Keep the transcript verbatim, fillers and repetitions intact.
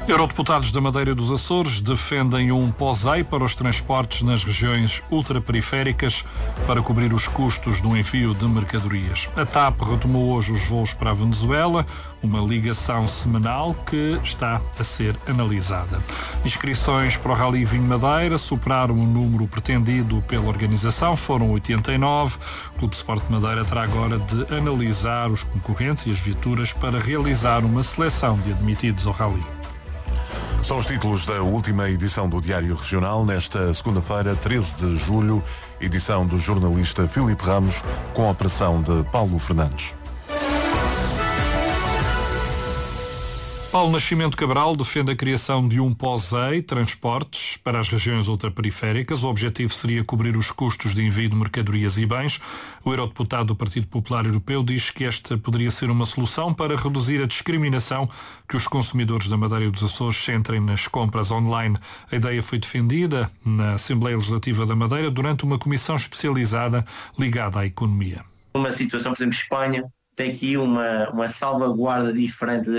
Eurodeputados da Madeira e dos Açores defendem um POSEI para os transportes nas regiões ultraperiféricas para cobrir os custos do envio de mercadorias. A TAP retomou hoje os voos para a Venezuela, uma ligação semanal que está a ser analisada. Inscrições para o Rally Vinho Madeira superaram o número pretendido pela organização, foram oitenta e nove. O Clube Sport de Madeira terá agora de analisar os concorrentes e as viaturas para realizar uma seleção de admitidos ao Rally. São os títulos da última edição do Diário Regional, nesta segunda-feira, treze de julho, edição do jornalista Filipe Ramos, com a operação de Paulo Fernandes. Paulo Nascimento Cabral defende a criação de um POSEI, transportes, para as regiões ultraperiféricas. O objetivo seria cobrir os custos de envio de mercadorias e bens. O eurodeputado do Partido Popular Europeu diz que esta poderia ser uma solução para reduzir a discriminação que os consumidores da Madeira e dos Açores sentem nas compras online. A ideia foi defendida na Assembleia Legislativa da Madeira durante uma comissão especializada ligada à economia. Uma situação, por exemplo, Espanha tem aqui uma, uma salvaguarda diferente